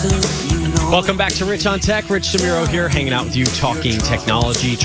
Welcome back to Rich on Tech. Rich Samiro here, hanging out with you, talking technology.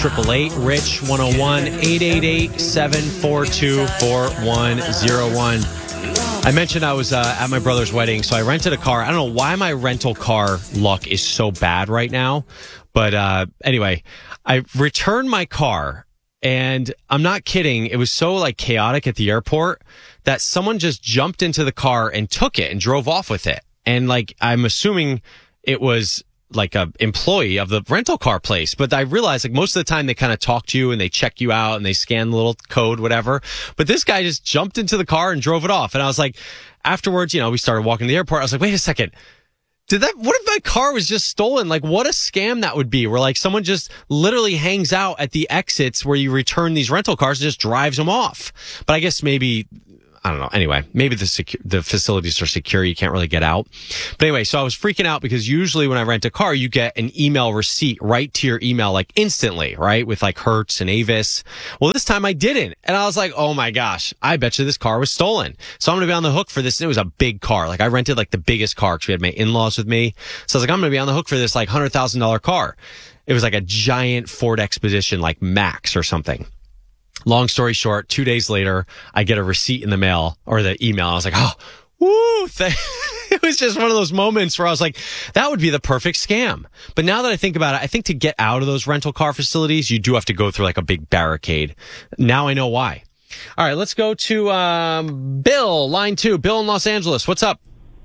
888-Rich-101-888-742-4101. I mentioned I was at my brother's wedding, so I rented a car. I don't know why my rental car luck is so bad right now, but anyway, I returned my car, and I'm not kidding. It was so chaotic at the airport that someone just jumped into the car and took it and drove off with it. And I'm assuming it was a employee of the rental car place. But I realized most of the time they kind of talk to you and they check you out and they scan the little code, whatever. But this guy just jumped into the car and drove it off. And I was afterwards, we started walking to the airport. I was wait a second. What if my car was just stolen? What a scam that would be, where someone just literally hangs out at the exits where you return these rental cars and just drives them off. But I guess maybe, I don't know. Anyway, maybe the facilities are secure. You can't really get out. But anyway, so I was freaking out because usually when I rent a car, you get an email receipt right to your email, instantly, right? With Hertz and Avis. Well, this time I didn't. And I was oh my gosh, I bet you this car was stolen. So I'm going to be on the hook for this. And it was a big car. I rented the biggest car because we had my in-laws with me. So I was I'm going to be on the hook for this $100,000 car. It was a giant Ford Expedition, Max or something. Long story short, 2 days later, I get a receipt in the mail or the email. I was oh, woo. It was just one of those moments where I was that would be the perfect scam. But now that I think about it, I think to get out of those rental car facilities, you do have to go through a big barricade. Now I know why. All right, let's go to Bill, line 2. Bill in Los Angeles. What's up?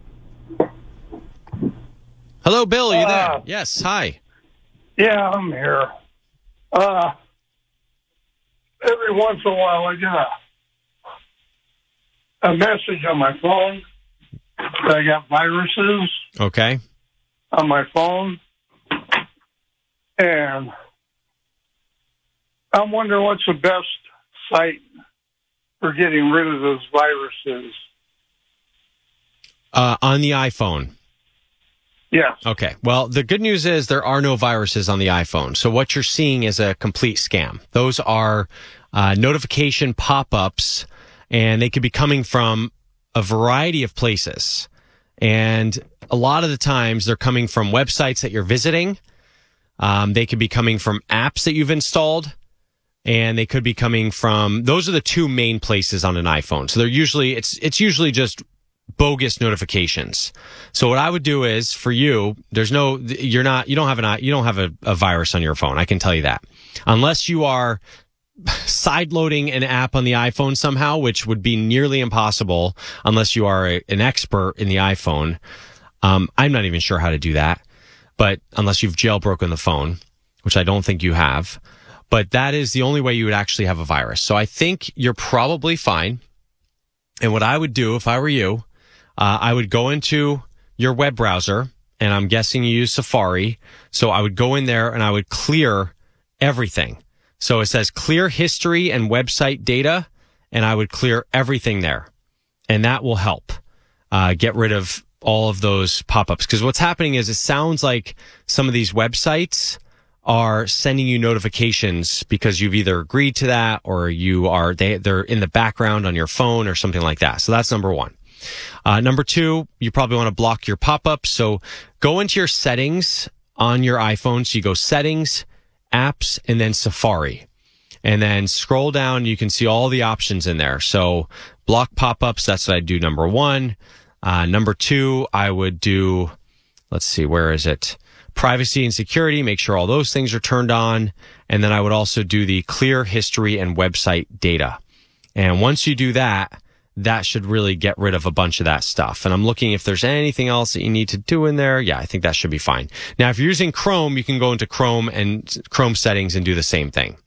Hello, Bill. Are you there? Yes. Hi. Yeah, I'm here. Every once in a while, I get a message on my phone that I got viruses. Okay. On my phone. And I'm wondering what's the best site for getting rid of those viruses. On the iPhone. Yes. Okay. Well, the good news is there are no viruses on the iPhone. So what you're seeing is a complete scam. Those are notification pop-ups, and they could be coming from a variety of places. And a lot of the times they're coming from websites that you're visiting. They could be coming from apps that you've installed. And they could be coming from, those are the two main places on an iPhone. So they're usually, it's usually just bogus notifications. So what I would do is, for you, you don't have a virus on your phone. I can tell you that. Unless you are side-loading an app on the iPhone somehow, which would be nearly impossible unless you are an expert in the iPhone. I'm not even sure how to do that, but unless you've jailbroken the phone, which I don't think you have. But that is the only way you would actually have a virus. So I think you're probably fine. And what I would do if I were you, I would go into your web browser, and I'm guessing you use Safari. So I would go in there and I would clear everything. So it says clear history and website data, and I would clear everything there. And that will help get rid of all of those pop-ups. Because what's happening is it sounds like some of these websites are sending you notifications because you've either agreed to that or they're in the background on your phone or something like that. So that's number one. Number two, you probably want to block your pop-ups. So go into your settings on your iPhone. So you go settings, apps, and then Safari. And then scroll down. You can see all the options in there. So block pop-ups. That's what I do. Number one. Number two, I would do, let's see, where is it? Privacy and security. Make sure all those things are turned on. And then I would also do the clear history and website data. And once you do that, that should really get rid of a bunch of that stuff. And I'm looking if there's anything else that you need to do in there. Yeah, I think that should be fine. Now, if you're using Chrome, you can go into Chrome and Chrome settings and do the same thing.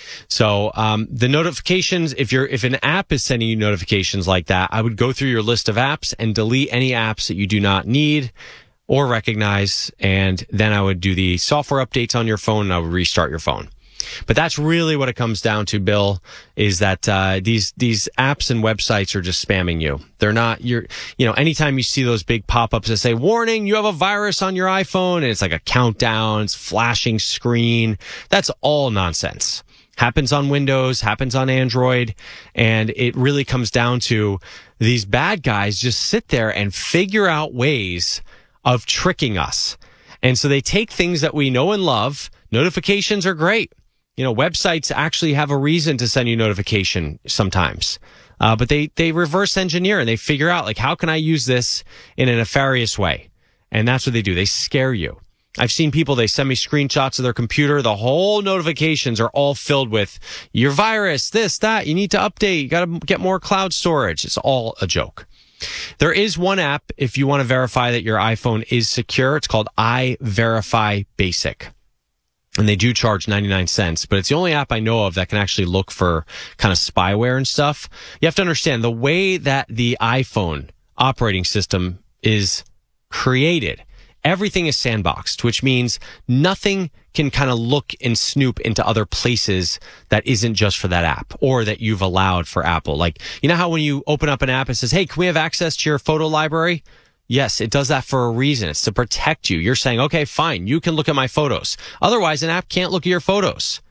So, the notifications, if an app is sending you notifications like that, I would go through your list of apps and delete any apps that you do not need or recognize. And then I would do the software updates on your phone and I would restart your phone. But that's really what it comes down to, Bill, is that these apps and websites are just spamming you. They're not, anytime you see those big pop-ups that say, warning, you have a virus on your iPhone, and it's like a countdown, it's flashing screen. That's all nonsense. Happens on Windows, happens on Android, and it really comes down to these bad guys just sit there and figure out ways of tricking us. And so they take things that we know and love. Notifications are great. You know, websites actually have a reason to send you notification sometimes. But they reverse engineer and they figure out, like, how can I use this in a nefarious way? And that's what they do. They scare you. I've seen people, they send me screenshots of their computer. The whole notifications are all filled with your virus, this, that. You need to update. You got to get more cloud storage. It's all a joke. There is one app if you want to verify that your iPhone is secure. It's called iVerify Basic. And they do charge 99 cents, but it's the only app I know of that can actually look for kind of spyware and stuff. You have to understand the way that the iPhone operating system is created. Everything is sandboxed, which means nothing can kind of look and snoop into other places that isn't just for that app or that you've allowed for Apple. Like, you know how when you open up an app, it says, hey, can we have access to your photo library? Yes, it does that for a reason. It's to protect you. You're saying, okay, fine, you can look at my photos. Otherwise, an app can't look at your photos.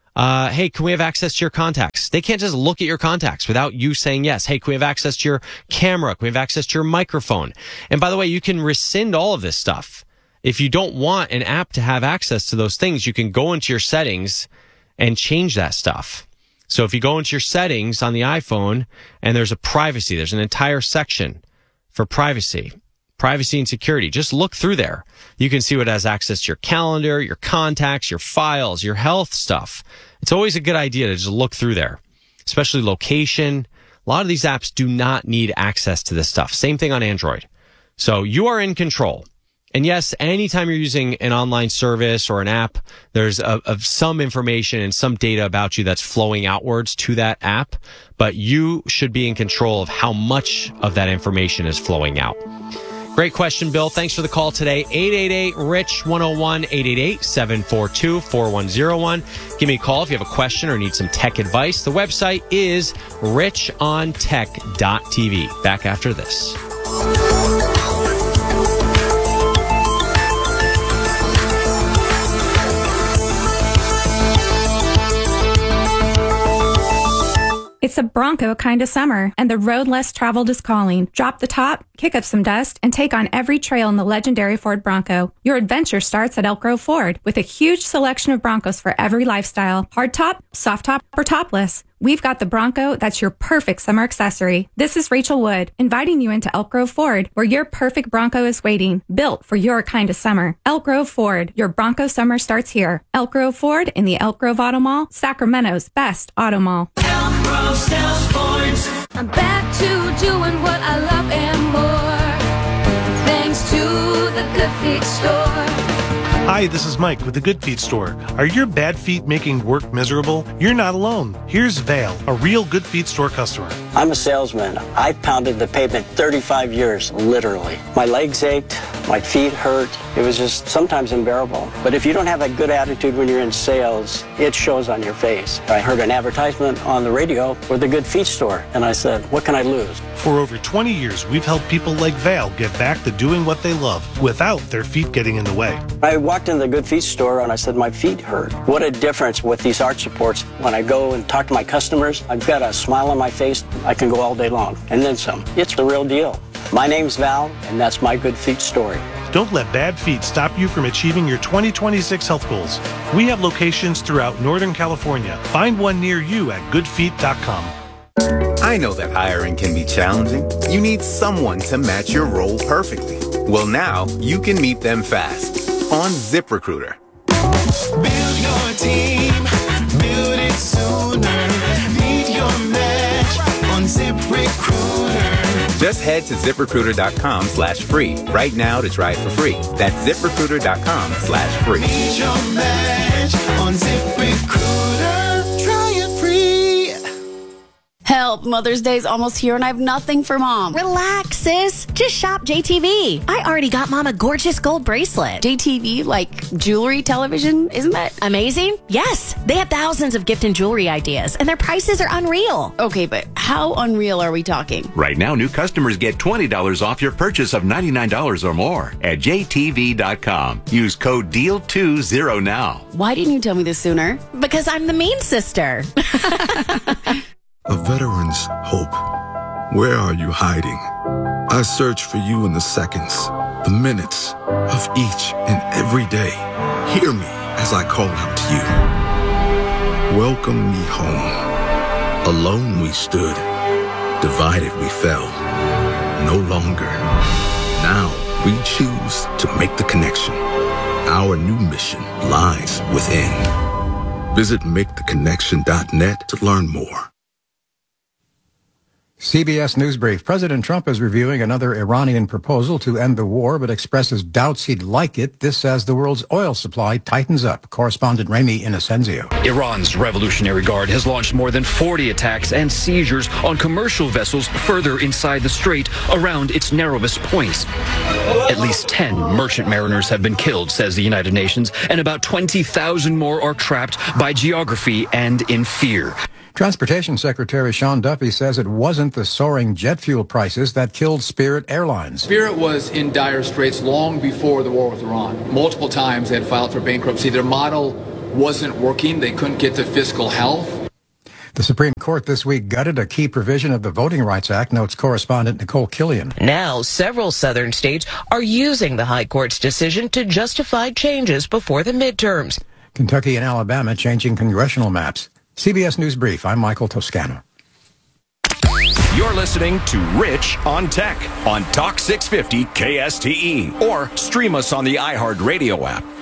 Hey, can we have access to your contacts? They can't just look at your contacts without you saying yes. Hey, can we have access to your camera? Can we have access to your microphone? And by the way, you can rescind all of this stuff. If you don't want an app to have access to those things, you can go into your settings and change that stuff. So if you go into your settings on the iPhone and there's there's an entire section for privacy and security. Just look through there. You can see what has access to your calendar, your contacts, your files, your health stuff. It's always a good idea to just look through there, especially location. A lot of these apps do not need access to this stuff. Same thing on Android. So you are in control. And yes, anytime you're using an online service or an app, there's some information and some data about you that's flowing outwards to that app, but you should be in control of how much of that information is flowing out. Great question, Bill. Thanks for the call today. 888-RICH-101, 888-742-4101. Give me a call if you have a question or need some tech advice. The website is richontech.tv. Back after this. It's a Bronco kind of summer, and the road less traveled is calling. Drop the top, kick up some dust, and take on every trail in the legendary Ford Bronco. Your adventure starts at Elk Grove Ford, with a huge selection of Broncos for every lifestyle. Hardtop, soft top, or topless. We've got the Bronco that's your perfect summer accessory. This is Rachel Wood, inviting you into Elk Grove Ford, where your perfect Bronco is waiting, built for your kind of summer. Elk Grove Ford, your Bronco summer starts here. Elk Grove Ford in the Elk Grove Auto Mall, Sacramento's best auto mall. Elk Grove sells Fords. I'm back to doing what I love and more, thanks to the Good Feet store. Hi, this is Mike with the Good Feet store. Are your bad feet making work miserable? You're not alone. Here's Val, a real Good Feet store customer. I'm a salesman. I've pounded the pavement 35 years, literally. My legs ached, my feet hurt. It was just sometimes unbearable. But if you don't have a good attitude when you're in sales, it shows on your face. I heard an advertisement on the radio for the Good Feet store, and I said, what can I lose? For over 20 years, we've helped people like Val get back to doing what they love without their feet getting in the way. I walked in the Good Feet store and I said, my feet hurt. What a difference with these arch supports. When I go and talk to my customers, I've got a smile on my face. I can go all day long, and then some. It's the real deal. My name's Val, and that's my Good Feet story. Don't let bad feet stop you from achieving your 2026 health goals. We have locations throughout Northern California. Find one near you at goodfeet.com. I know that hiring can be challenging. You need someone to match your role perfectly. Well, now you can meet them fast on ZipRecruiter. Build your team, build it sooner. Meet your match on ZipRecruiter. Just head to ZipRecruiter.com/free right now to try it for free. That's ZipRecruiter.com/free. Meet your match on ZipRecruiter. Try it free. Help, Mother's Day's almost here and I have nothing for Mom. Relax, sis. Just shop JTV. I already got Mom a gorgeous gold bracelet. JTV, like jewelry, television? Isn't that amazing? Yes. They have thousands of gift and jewelry ideas, and their prices are unreal. Okay, but how unreal are we talking? Right now, new customers get $20 off your purchase of $99 or more at JTV.com. Use code DEAL20 now. Why didn't you tell me this sooner? Because I'm the mean sister. A veteran's hope. Where are you hiding? I search for you in the seconds, the minutes of each and every day. Hear me as I call out to you. Welcome me home. Alone we stood, divided we fell. No longer. Now we choose to make the connection. Our new mission lies within. Visit maketheconnection.net to learn more. CBS News Brief. President Trump is reviewing another Iranian proposal to end the war, but expresses doubts he'd like it. This as the world's oil supply tightens up. Correspondent Remy Inocencio. Iran's Revolutionary Guard has launched more than 40 attacks and seizures on commercial vessels further inside the strait around its narrowest points. At least 10 merchant mariners have been killed, says the United Nations, and about 20,000 more are trapped by geography and in fear. Transportation Secretary Sean Duffy says it wasn't the soaring jet fuel prices that killed Spirit Airlines. Spirit was in dire straits long before the war with Iran. Multiple times they had filed for bankruptcy. Their model wasn't working. They couldn't get to fiscal health. The Supreme Court this week gutted a key provision of the Voting Rights Act, notes correspondent Nicole Killian. Now, several southern states are using the High Court's decision to justify changes before the midterms. Kentucky and Alabama changing congressional maps. CBS News Brief, I'm Michael Toscano. You're listening to Rich on Tech on Talk 650 KSTE or stream us on the iHeartRadio app.